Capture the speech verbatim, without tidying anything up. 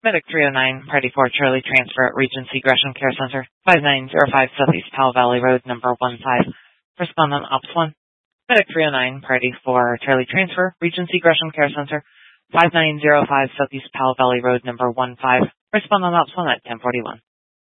Medic three oh nine, Party four, Charlie Transfer at Regency Gresham Care Center, five nine zero five Southeast Powell Valley Road, number one five. Respondent Ops one. Medic three oh nine, Party four, Charlie Transfer, Regency Gresham Care Center, five nine zero five Southeast Powell Valley Road, number one five. Respondent Ops one at ten forty-one.